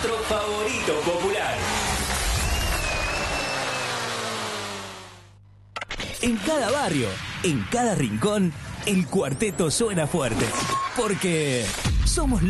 nuestro favorito popular. En cada barrio, en cada rincón, el cuarteto suena fuerte. Porque somos